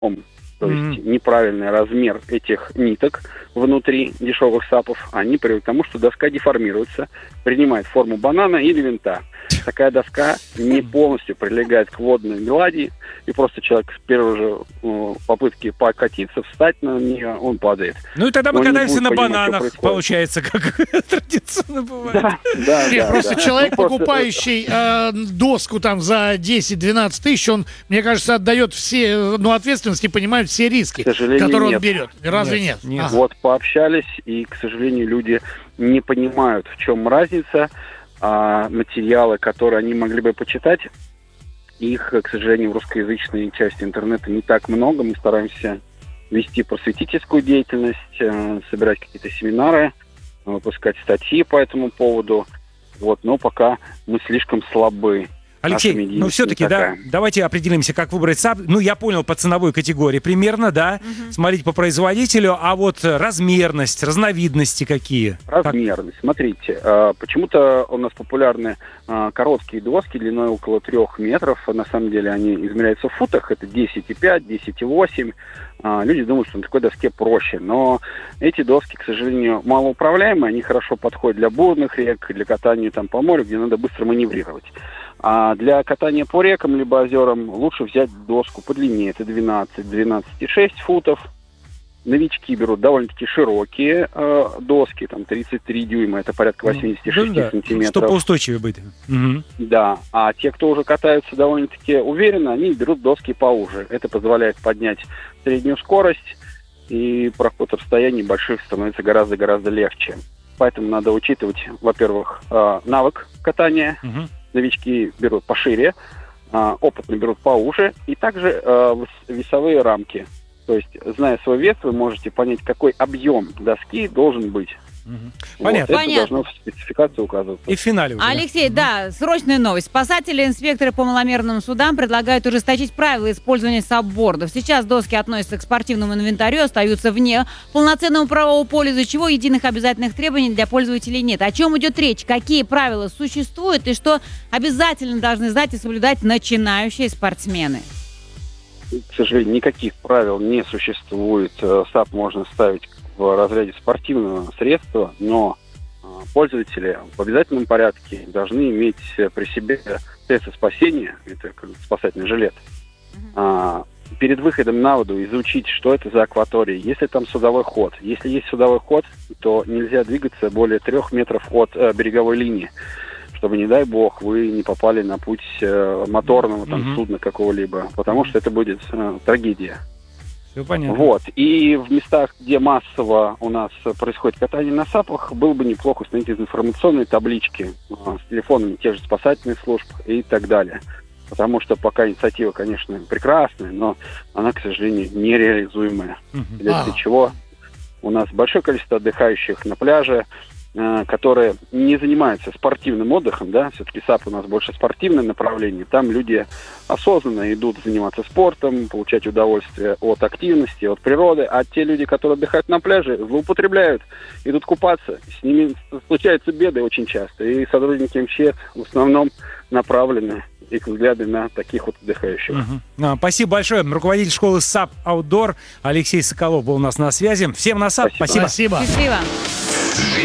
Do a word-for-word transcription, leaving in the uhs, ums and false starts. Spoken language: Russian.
то mm-hmm. есть неправильный размер этих ниток внутри дешевых сапов, они приводят к тому, что доска деформируется, принимает форму банана или винта. Такая доска не полностью прилегает к водной глади, и просто человек с первой же э, попытки покатиться, встать на нее, он падает. Ну и тогда мы Он катаемся на понимать, бананах, получается, как традиционно бывает. Да, да, Нет, да, просто да. человек, Ну, покупающий э, доску там за десять-двенадцать тысяч, он, мне кажется, отдает все, ну, ответственности, понимает все риски, которые он нет. берет. Разве нет? Нет. Ага. Вот пообщались, и, к сожалению, люди не понимают, в чем разница. А материалы, которые они могли бы почитать, их, к сожалению, в русскоязычной части интернета не так много. Мы стараемся вести просветительскую деятельность, собирать какие-то семинары, выпускать статьи по этому поводу. Вот, но пока мы слишком слабы. Алексей, ну все-таки, да, давайте определимся, как выбрать САП. Ну, я понял, по ценовой категории примерно, да, угу. Смотрите по производителю, а вот размерность, разновидности какие? Размерность, как? Смотрите, э, почему-то у нас популярны э, короткие доски длиной около трех метров, на самом деле они измеряются в футах, это десять и пять, десять и восемь. Э, люди думают, что на такой доске проще, но эти доски, к сожалению, малоуправляемые, они хорошо подходят для бурных рек, для катания там по морю, где надо быстро маневрировать. А для катания по рекам либо озерам лучше взять доску подлиннее. Это двенадцать-двенадцать и шесть футов. Новички берут довольно-таки широкие э, доски, там тридцать три дюйма, это порядка восемьдесят шесть ну, да, сантиметров. Чтобы поустойчивее быть. Угу. Да, а те, кто уже катаются довольно-таки уверенно, они берут доски поуже. Это позволяет поднять среднюю скорость, и проход расстояний больших становится гораздо-гораздо легче. Поэтому надо учитывать, во-первых, э, навык катания. Угу. Новички берут пошире, а, опытные берут поуже, и также а, весовые рамки. То есть, зная свой вес, вы можете понять, какой объем доски должен быть. Угу. Вот, Понятно. это Понятно. должно в спецификации указываться. И в финале уже. Алексей, угу. да, срочная новость. Спасатели и инспекторы по маломерным судам предлагают ужесточить правила использования саббордов. Сейчас доски относятся к спортивному инвентарю, остаются вне полноценного правового поля, из-за чего единых обязательных требований для пользователей нет. О чем идет речь? Какие правила существуют и что обязательно должны знать и соблюдать начинающие спортсмены? К сожалению, никаких правил не существует. САП можно ставить в разряде спортивного средства, но пользователи в обязательном порядке должны иметь при себе средства спасения, это как спасательный жилет. Uh-huh. Перед выходом на воду изучить, что это за акватория, есть ли там судовой ход. Если есть судовой ход, то нельзя двигаться более трех метров от э, береговой линии, чтобы, не дай бог, вы не попали на путь э, моторного там, uh-huh. судна какого-либо, потому что это будет э, трагедия. Все понятно. Вот. И в местах, где массово у нас происходит катание на САПах, было бы неплохо установить информационные таблички э, с телефонами тех же спасательных служб и так далее. Потому что пока инициатива, конечно, прекрасная, но она, к сожалению, нереализуемая. Uh-huh. Для чего у нас большое количество отдыхающих на пляже, которые не занимаются спортивным отдыхом, да, все-таки САП у нас больше спортивное направление, там люди осознанно идут заниматься спортом, получать удовольствие от активности, от природы, а те люди, которые отдыхают на пляже, злоупотребляют, идут купаться, с ними случаются беды очень часто, и сотрудники МЧС в основном направлены их взгляды на таких вот отдыхающих. Угу. А, спасибо большое. Руководитель школы САП Outdoor Алексей Соколов был у нас на связи. Всем на САП. Спасибо. Спасибо. Спасибо. Счастливо.